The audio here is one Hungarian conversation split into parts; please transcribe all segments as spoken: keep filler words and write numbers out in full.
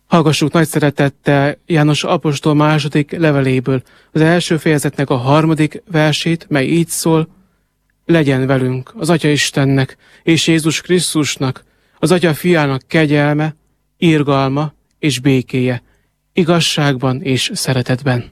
Hallgassuk nagy szeretettel János apostol második leveléből, az első fejezetnek a harmadik versét, mely így szól: legyen velünk az Atya Istennek és Jézus Krisztusnak, az Atya fiának kegyelme, irgalma és békéje, igazságban és szeretetben.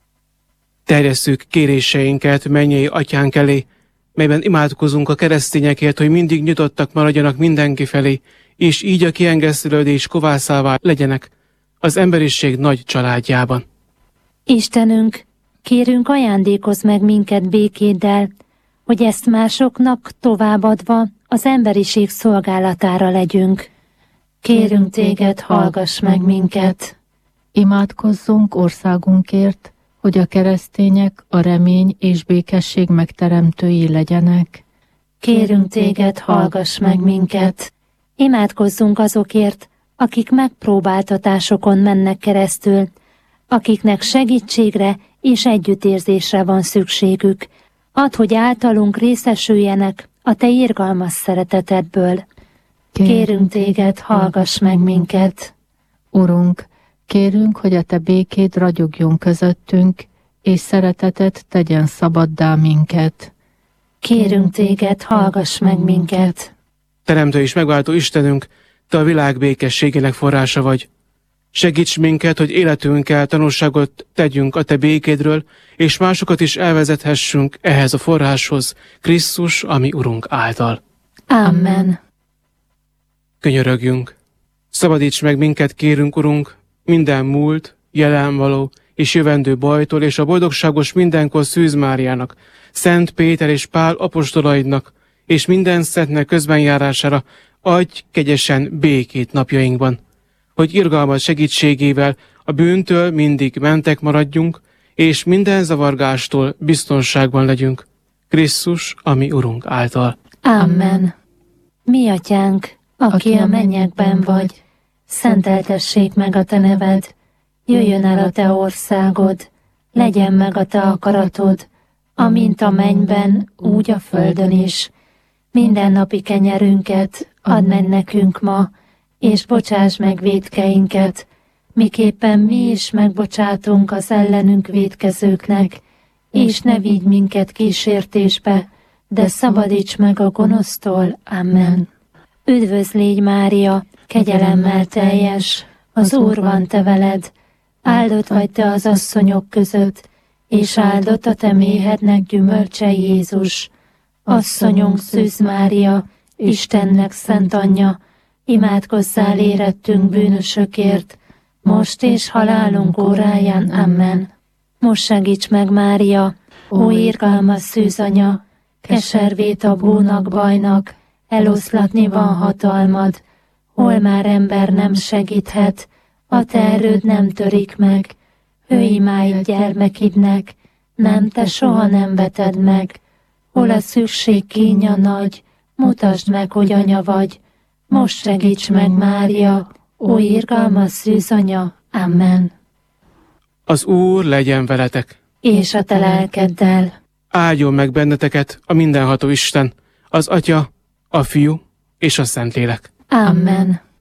Terjesszük kéréseinket mennyei Atyánk elé, melyben imádkozunk a keresztényekért, hogy mindig nyitottak maradjanak mindenki felé, és így a kiengesztelődés kovászává legyenek az emberiség nagy családjában. Istenünk, kérünk, ajándékozz meg minket békéddel, hogy ezt másoknak továbbadva az emberiség szolgálatára legyünk. Kérünk téged, hallgass meg minket. Imádkozzunk országunkért, hogy a keresztények a remény és békesség megteremtői legyenek. Kérünk téged, hallgass meg minket. Imádkozzunk azokért, akik megpróbáltatásokon mennek keresztül, akiknek segítségre és együttérzésre van szükségük. Add, hogy általunk részesüljenek a te irgalmas szeretetedből. Kérünk téged, hallgass meg minket. Urunk, kérünk, hogy a te békéd ragyogjon közöttünk, és szereteted tegyen szabaddá minket. Kérünk téged, hallgass meg minket. Teremtő és megváltó Istenünk, te a világ békességének forrása vagy. Segíts minket, hogy életünkkel tanulságot tegyünk a te békédről, és másokat is elvezethessünk ehhez a forráshoz, Krisztus, ami Urunk által. Amen. Könyörögjünk. Szabadíts meg minket, kérünk, Urunk, minden múlt, jelenvaló és jövendő bajtól, és a boldogságos mindenkor Szűz Máriának, Szent Péter és Pál apostolaidnak, és minden szentnek közbenjárására adj kegyesen békét napjainkban, hogy irgalmad segítségével a bűntől mindig mentek maradjunk, és minden zavargástól biztonságban legyünk. Krisztus, ami Urunk által. Amen. Mi Atyánk, aki a mennyekben vagy, szenteltessék meg a te neved, jöjjön el a te országod, legyen meg a te akaratod, amint a mennyben, úgy a földön is. Mindennapi kenyerünket add meg nekünk ma, és bocsáss meg vétkeinket, miképpen mi is megbocsátunk az ellenünk vétkezőknek, és ne vigy minket kísértésbe, de szabadíts meg a gonosztól. Amen. Üdvözl légy, Mária, kegyelemmel teljes, az Úr van te veled, áldott vagy te az asszonyok között, és áldott a te méhednek gyümölcse, Jézus. Asszonyunk, Szűz Mária, Istennek szent anyja, imádkozzál érettünk bűnösökért, most és halálunk óráján. Amen. Most segíts meg, Mária, ó irgalmas Szűz anya, keservét a búnak bajnak, eloszlatni van hatalmad, hol már ember nem segíthet, a te erőd nem törik meg. Ő imáid gyermekidnek, nem, te soha nem veted meg. Hol a szükség kínja nagy, mutasd meg, hogy anya vagy. Most segíts meg, Mária, ó irgalmas Szűz anya. Amen. Az Úr legyen veletek. És a te lelkeddel. Áldjon meg benneteket a mindenható Isten, az Atya, a Fiú és a Szentlélek. Amen.